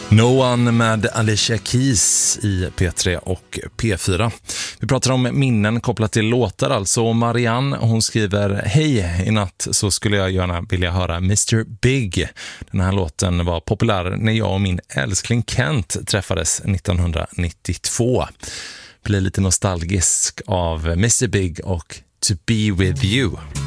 No One med Alicia Keys i P3 och P4. Vi pratar om minnen kopplat till låtar alltså. Marianne, hon skriver: hej, i natt så skulle jag gärna vilja höra Mr. Big. Den här låten var populär när jag och min älskling Kent träffades 1992. Blir lite nostalgisk av Mr. Big och To Be With You.